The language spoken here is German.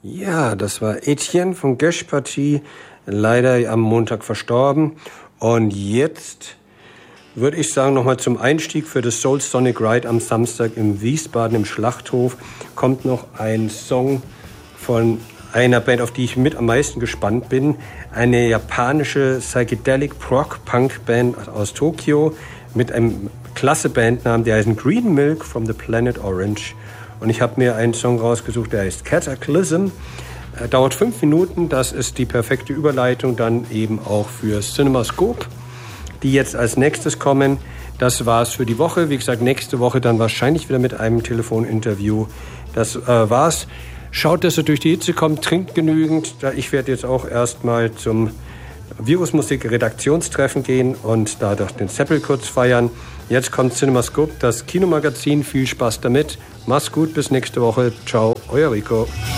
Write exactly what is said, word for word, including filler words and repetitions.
Ja, das war Etienne von Gesch Partie, leider am Montag verstorben. Und jetzt würde ich sagen, nochmal zum Einstieg für das Soul Sonic Ride am Samstag im Wiesbaden im Schlachthof kommt noch ein Song von einer Band, auf die ich mit am meisten gespannt bin. Eine japanische Psychedelic Prog Punk Band aus Tokio mit einem klasse Bandnamen, der heißt Green Milk from the Planet Orange. Und ich habe mir einen Song rausgesucht, der heißt Cataclysm. Er dauert fünf Minuten, das ist die perfekte Überleitung dann eben auch für CinemaScope, die jetzt als nächstes kommen. Das war's für die Woche. Wie gesagt, nächste Woche dann wahrscheinlich wieder mit einem Telefoninterview. Das äh, war's. Schaut, dass ihr durch die Hitze kommt, trinkt genügend. Ich werde jetzt auch erstmal zum Virusmusik-Redaktionstreffen gehen und da doch den Seppel kurz feiern. Jetzt kommt CinemaScope, das Kinomagazin. Viel Spaß damit. Mach's gut, bis nächste Woche. Ciao, euer Rico.